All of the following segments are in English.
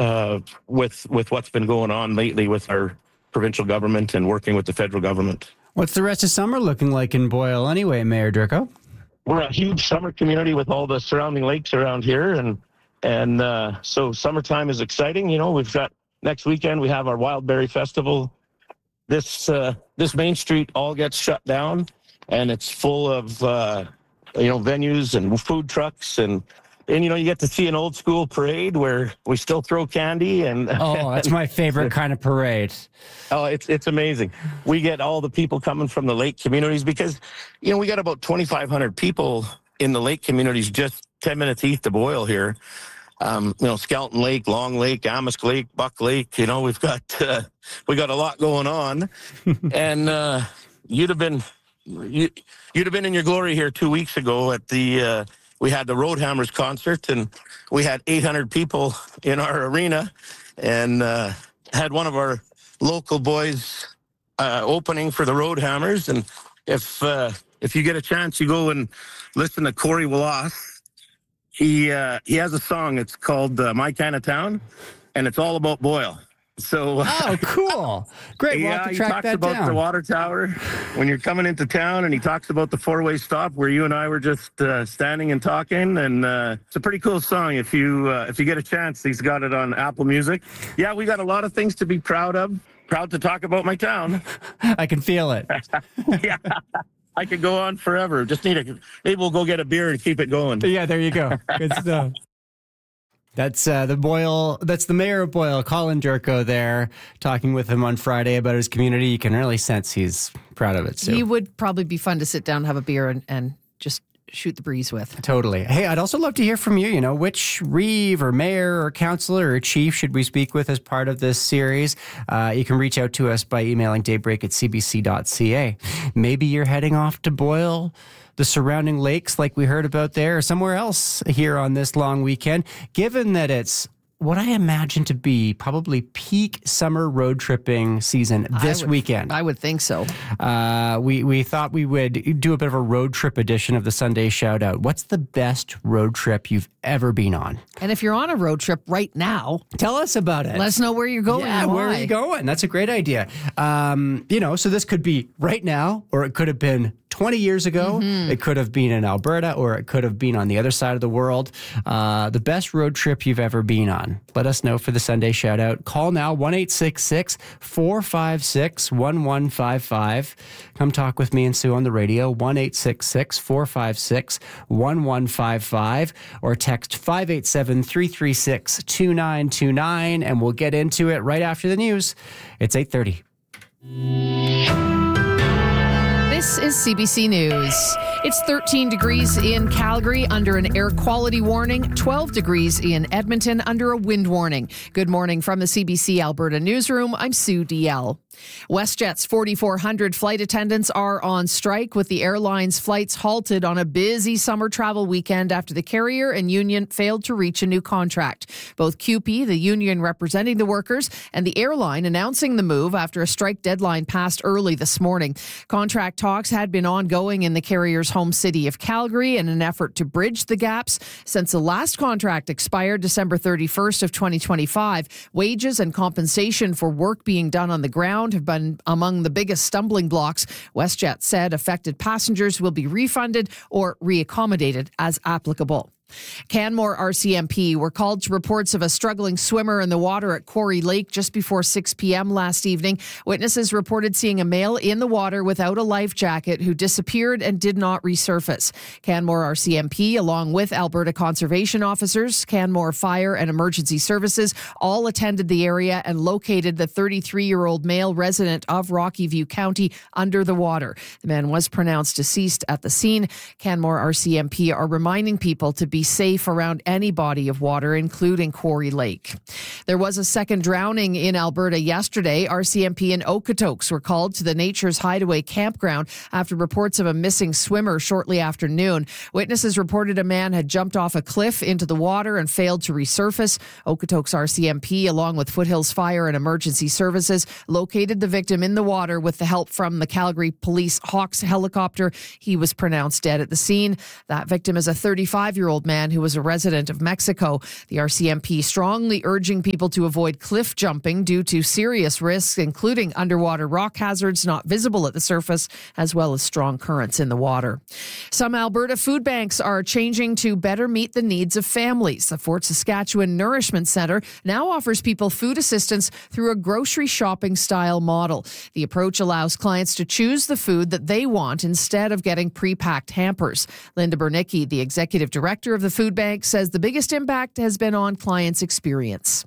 with what's been going on lately with our provincial government and working with the federal government. What's the rest of summer looking like in Boyle anyway, Mayor Durko? We're a huge summer community with all the surrounding lakes around here, and so summertime is exciting. You know, we've got next weekend we have our Wildberry Festival. This Main Street all gets shut down, and it's full of venues and food trucks and you get to see an old school parade where we still throw candy and that's my favorite kind of parade. Oh, it's amazing. We get all the people coming from the lake communities because we got about 2,500 people in the lake communities just 10 minutes east of Boyle here. Skelton Lake, Long Lake, Amisk Lake, Buck Lake. We got a lot going on, and you'd have been in your glory here 2 weeks ago at the. We had the Roadhammers concert, and we had 800 people in our arena, and had one of our local boys opening for the Roadhammers. And if you get a chance, you go and listen to Corey Wallace. He has a song. It's called "My Kind of Town," and it's all about Boyle. So, cool. Great. We'll have to track he talks that about down. the water tower when you're coming into town, and he talks about the four-way stop where you and I were just standing and talking. And it's a pretty cool song. If you get a chance, he's got it on Apple Music. Yeah, we got a lot of things to be proud of. Proud to talk about my town. I can feel it. Yeah. I could go on forever. Maybe we'll go get a beer and keep it going. Yeah, there you go. Good stuff. That's the mayor of Boyle, Colin Durko, there, talking with him on Friday about his community. You can really sense he's proud of it, Sue. He would probably be fun to sit down, have a beer, and just shoot the breeze with. Totally. Hey, I'd also love to hear from you. Which reeve or mayor or councillor or chief should we speak with as part of this series? You can reach out to us by emailing daybreak@cbc.ca. Maybe you're heading off to Boyle, the surrounding lakes like we heard about there, or somewhere else here on this long weekend, given that it's what I imagine to be probably peak summer road tripping season this weekend. I would think so. We thought we would do a bit of a road trip edition of the Sunday Shout Out. What's the best road trip you've ever been on? And if you're on a road trip right now, tell us about it. Let us know where you're going. Yeah, where are you going? That's a great idea. So this could be right now, or it could have been 20 years ago. Mm-hmm. It could have been in Alberta, or it could have been on the other side of the world. The best road trip you've ever been on. Let us know for the Sunday Shout Out. Call now, 1-866-456-1155. Come talk with me and Sue on the radio, 1-866-456-1155, or text 587-336-2929, and we'll get into it right after the news. It's 8:30. This is CBC News. It's 13 degrees in Calgary under an air quality warning, 12 degrees in Edmonton under a wind warning. Good morning from the CBC Alberta Newsroom. I'm Sue DL. WestJet's 4,400 flight attendants are on strike, with the airline's flights halted on a busy summer travel weekend after the carrier and union failed to reach a new contract. Both CUPE, the union representing the workers, and the airline announcing the move after a strike deadline passed early this morning. Contract talks had been ongoing in the carrier's home city of Calgary in an effort to bridge the gaps. Since the last contract expired December 31st of 2025, wages and compensation for work being done on the ground have been among the biggest stumbling blocks. WestJet said affected passengers will be refunded or reaccommodated as applicable. Canmore RCMP were called to reports of a struggling swimmer in the water at Quarry Lake just before 6 p.m. last evening. Witnesses reported seeing a male in the water without a life jacket who disappeared and did not resurface. Canmore RCMP, along with Alberta Conservation Officers, Canmore Fire and Emergency Services, all attended the area and located the 33-year-old male resident of Rocky View County under the water. The man was pronounced deceased at the scene. Canmore RCMP are reminding people to be safe around any body of water, including Quarry Lake. There was a second drowning in Alberta yesterday. RCMP and Okotoks were called to the Nature's Hideaway campground after reports of a missing swimmer shortly after noon. Witnesses reported a man had jumped off a cliff into the water and failed to resurface. Okotoks RCMP, along with Foothills Fire and Emergency Services, located the victim in the water with the help from the Calgary Police Hawks helicopter. He was pronounced dead at the scene. That victim is a 35-year-old 40-year-old man who was a resident of Mexico. The RCMP strongly urging people to avoid cliff jumping due to serious risks, including underwater rock hazards not visible at the surface, as well as strong currents in the water. Some Alberta food banks are changing to better meet the needs of families. The Fort Saskatchewan Nourishment Centre now offers people food assistance through a grocery shopping style model. The approach allows clients to choose the food that they want instead of getting pre-packed hampers. Linda Bernicki, the executive director of the food bank, says the biggest impact has been on clients' experience.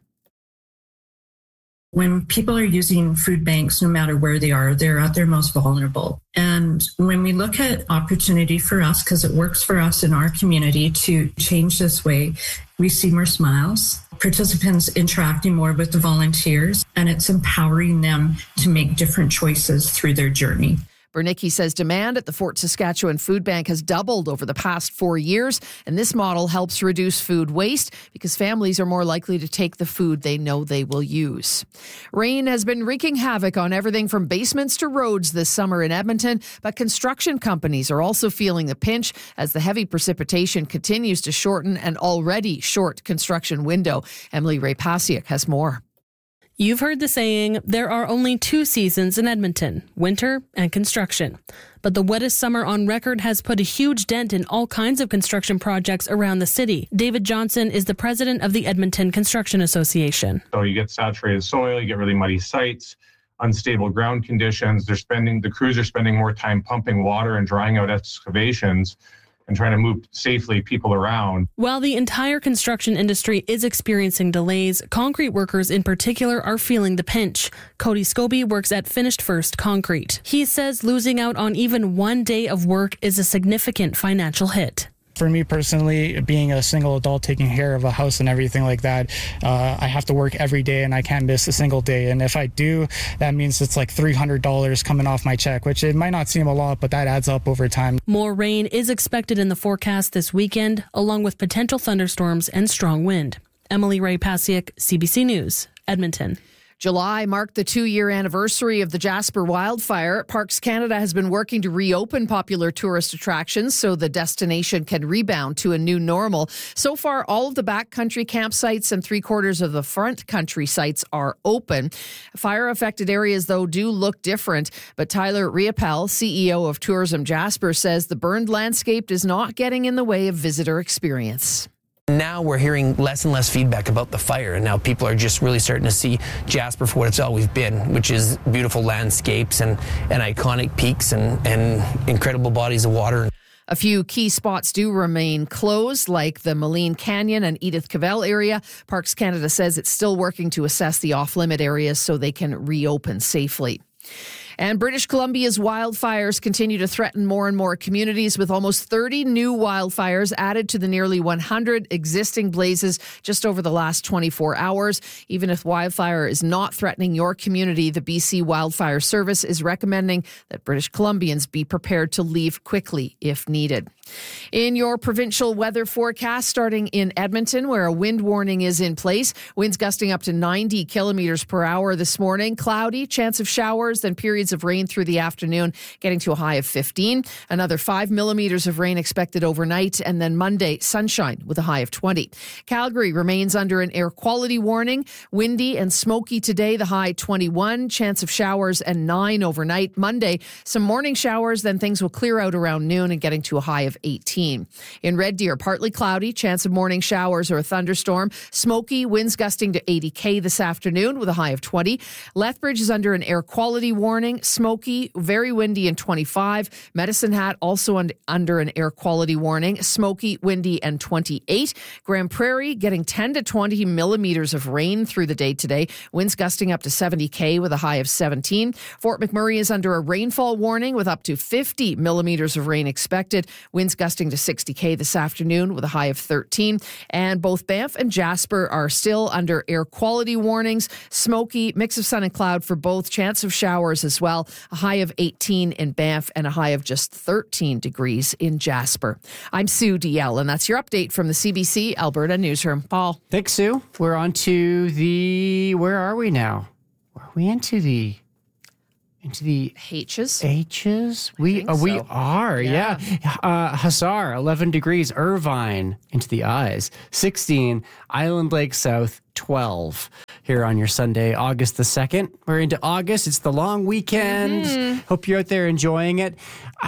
When people are using food banks, no matter where they are, they're at their most vulnerable. And when we look at opportunity for us, because it works for us in our community to change this way, we see more smiles, participants interacting more with the volunteers, and it's empowering them to make different choices through their journey. Bernicki says demand at the Fort Saskatchewan Food Bank has doubled over the past 4 years, and this model helps reduce food waste because families are more likely to take the food they know they will use. Rain has been wreaking havoc on everything from basements to roads this summer in Edmonton, but construction companies are also feeling the pinch as the heavy precipitation continues to shorten an already short construction window. Emily Ray-Pasiak has more. You've heard the saying, there are only two seasons in Edmonton, winter and construction. But the wettest summer on record has put a huge dent in all kinds of construction projects around the city. David Johnson is the president of the Edmonton Construction Association. So you get saturated soil, you get really muddy sites, unstable ground conditions. The crews are spending more time pumping water and drying out excavations and trying to move safely people around. While the entire construction industry is experiencing delays, concrete workers in particular are feeling the pinch. Cody Scobie works at Finished First Concrete. He says losing out on even one day of work is a significant financial hit. For me personally, being a single adult taking care of a house and everything like that, I have to work every day and I can't miss a single day. And if I do, that means it's like $300 coming off my check, which it might not seem a lot, but that adds up over time. More rain is expected in the forecast this weekend, along with potential thunderstorms and strong wind. Emily Ray-Pasiak, CBC News, Edmonton. July marked the 2-year anniversary of the Jasper wildfire. Parks Canada has been working to reopen popular tourist attractions so the destination can rebound to a new normal. So far, all of the backcountry campsites and 3/4 of the front country sites are open. Fire-affected areas, though, do look different. But Tyler Riopel, CEO of Tourism Jasper, says the burned landscape is not getting in the way of visitor experience. Now we're hearing less and less feedback about the fire, and now people are just really starting to see Jasper for what it's always been, which is beautiful landscapes and iconic peaks and incredible bodies of water. A few key spots do remain closed, like the Moline Canyon and Edith Cavell area. Parks Canada says it's still working to assess the off-limit areas so they can reopen safely. And British Columbia's wildfires continue to threaten more and more communities, with almost 30 new wildfires added to the nearly 100 existing blazes just over the last 24 hours. Even if wildfire is not threatening your community, the BC Wildfire Service is recommending that British Columbians be prepared to leave quickly if needed. In your provincial weather forecast, starting in Edmonton, where a wind warning is in place, winds gusting up to 90 kilometers per hour this morning. Cloudy, chance of showers, then periods of rain through the afternoon, getting to a high of 15. Another 5 millimeters of rain expected overnight, and then Monday, sunshine with a high of 20. Calgary remains under an air quality warning. Windy and smoky today, the high 21. Chance of showers and 9 overnight. Monday, some morning showers, then things will clear out around noon and getting to a high of 18. In Red Deer, partly cloudy, chance of morning showers or a thunderstorm. Smoky, winds gusting to 80 km this afternoon with a high of 20. Lethbridge is under an air quality warning. Smoky, very windy and 25. Medicine Hat also under an air quality warning. Smoky, windy and 28. Grand Prairie getting 10 to 20 millimeters of rain through the day today. Winds gusting up to 70 km with a high of 17. Fort McMurray is under a rainfall warning with up to 50 millimeters of rain expected. Winds gusting to 60 km this afternoon with a high of 13. And both Banff and Jasper are still under air quality warnings. Smoky, mix of sun and cloud for both. Chance of showers as well. A high of 18 in Banff and a high of just 13 degrees in Jasper. I'm Sue DL, and that's your update from the CBC Alberta Newsroom. Paul. Thanks, Sue. We're on to where are we now? Are we into the into the H's. We think so. are, yeah. Hussar, 11 degrees. Irvine, into the I's. 16, Island Lake South, 12. Here on your Sunday, August the 2nd. We're into August. It's the long weekend. Hope you're out there enjoying it.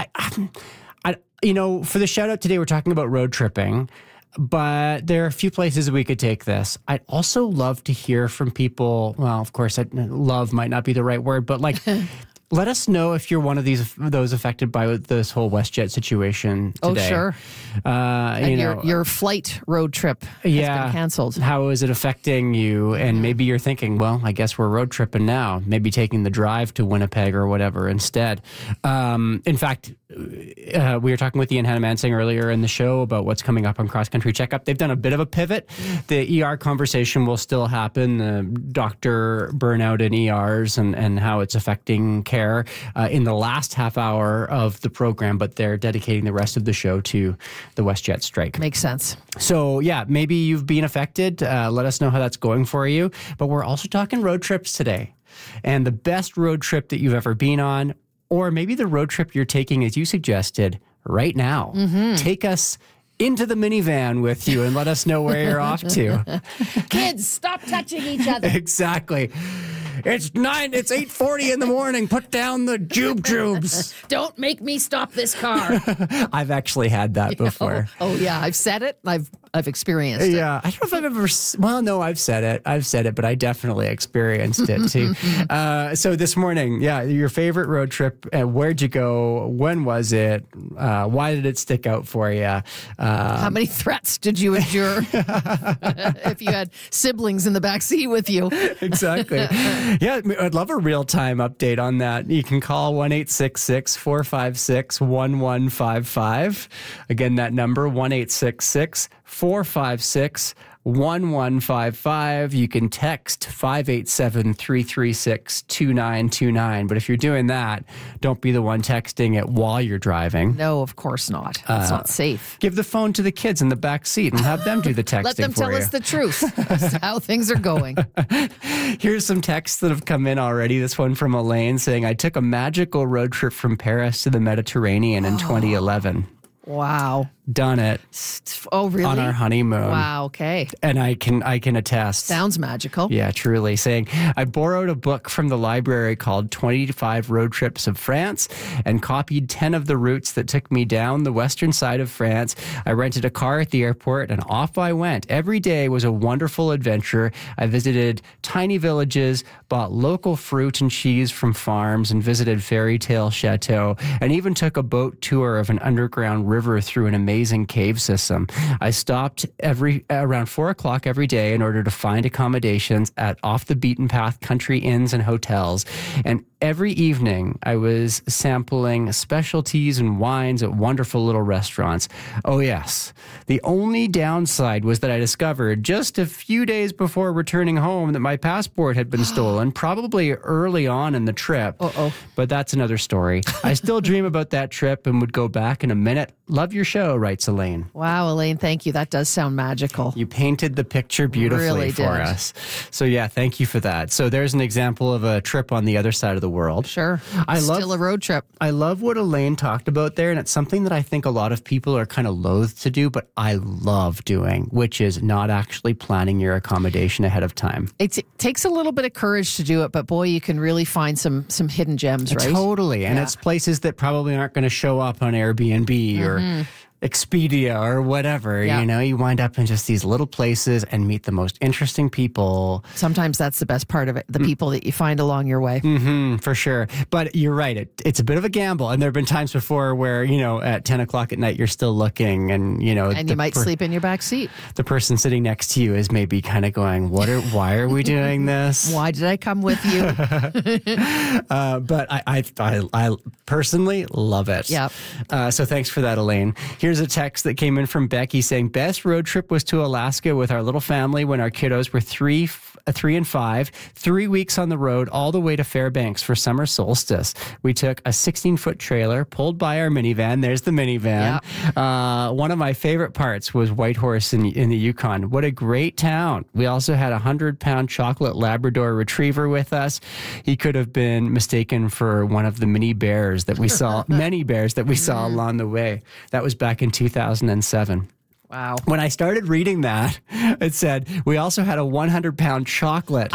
For the shout out today, we're talking about road tripping. But there are a few places we could take this. I'd also love to hear from people. Well, of course, love might not be the right word, but like, let us know if you're one of those affected by this whole WestJet situation today. Oh, sure. And your flight road trip has been canceled. How is it affecting you? And maybe you're thinking, well, I guess we're road tripping now. Maybe taking the drive to Winnipeg or whatever instead. In fact, we were talking with Ian Hannah-Mansing earlier in the show about what's coming up on Cross Country Checkup. They've done a bit of a pivot. The ER conversation will still happen, the doctor burnout in ERs and how it's affecting care in the last half hour of the program, but they're dedicating the rest of the show to the WestJet strike. Makes sense. So, yeah, maybe you've been affected. Let us know how that's going for you. But we're also talking road trips today. And the best road trip that you've ever been on, or maybe the road trip you're taking, as you suggested, right now. Take us into the minivan with you and let us know where you're off to. Kids, stop touching each other. Exactly. It's 8:40 in the morning. Put down the jubes. Don't make me stop this car. I've actually had that before. Oh yeah, I've said it. I've experienced it. Yeah, I don't know if I've ever. Well, no, I've said it, but I definitely experienced it too. So this morning, your favorite road trip. Where'd you go? When was it? Why did it stick out for you? How many threats did you endure? If you had siblings in the back seat with you. Exactly. Yeah, I'd love a real-time update on that. You can call 1-866-456-1155. Again, that number, 1-866-456-1155. You can text 587-336-2929. But if you're doing that, don't be the one texting it while you're driving. No, of course not. It's not safe. Give the phone to the kids in the back seat and have them do the texting for you. Let them tell us the truth as to how things are going. Here's some texts that have come in already. This one from Elaine saying, I took a magical road trip from Paris to the Mediterranean in 2011. Wow. Done it. Oh, really? On our honeymoon. Wow, okay. And I can attest. Sounds magical. Yeah, truly. Saying, I borrowed a book from the library called 25 Road Trips of France and copied 10 of the routes that took me down the western side of France. I rented a car at the airport and off I went. Every day was a wonderful adventure. I visited tiny villages, bought local fruit and cheese from farms, and visited Fairy Tale Chateau, and even took a boat tour of an underground river through an amazing cave system. I stopped around 4 o'clock every day in order to find accommodations at off the beaten path country inns and hotels. And every evening I was sampling specialties and wines at wonderful little restaurants. Oh yes. The only downside was that I discovered just a few days before returning home that my passport had been stolen, probably early on in the trip. But that's another story. I still dream about that trip and would go back in a minute. Love your show, writes Elaine. Wow, Elaine, thank you. That does sound magical. You painted the picture beautifully really for us. So yeah, thank you for that. So there's an example of a trip on the other side of the world. Sure. Still a road trip. I love what Elaine talked about there, and it's something that I think a lot of people are kind of loath to do, but I love doing, which is not actually planning your accommodation ahead of time. It takes a little bit of courage to do it, but boy, you can really find some hidden gems, right? Totally. And it's places that probably aren't going to show up on Airbnb or Expedia or whatever. Yeah. You know, you wind up in just these little places and meet the most interesting people. Sometimes that's the best part of it, the people that you find along your way. For sure. But you're right. It's a bit of a gamble. And there have been times before where, at 10 o'clock at night, you're still looking and, And you might sleep in your back seat. The person sitting next to you is maybe kind of going, why are we doing this? Why did I come with you? But I personally love it. Yep. So thanks for that, Elaine. Here's a text that came in from Becky saying, best road trip was to Alaska with our little family when our kiddos were 3, a 3 and 5, 3 weeks on the road all the way to Fairbanks for summer solstice. We took a 16-foot trailer pulled by our minivan. There's the minivan. One of my favorite parts was Whitehorse in the Yukon. What a great town. We also had a 100-pound chocolate Labrador retriever with us. He could have been mistaken for one of the many bears that we saw along the way. That was back in 2007. Wow. When I started reading that, it said we also had a 100-pound chocolate.